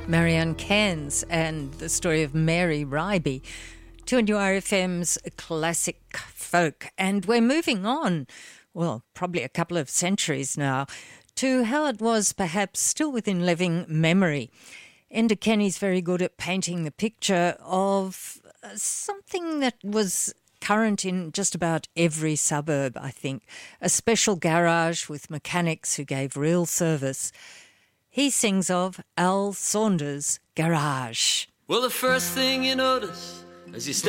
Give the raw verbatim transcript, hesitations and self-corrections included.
Marianne Cairns and the story of Mary Ryby, two N U R F M's classic folk. And we're moving on, well, probably a couple of centuries now, to how it was perhaps still within living memory. Enda Kenny's very good at painting the picture of something that was current in just about every suburb, I think. A special garage with mechanics who gave real service. He sings of Al Saunders' Garage. Well, the first thing you notice as you step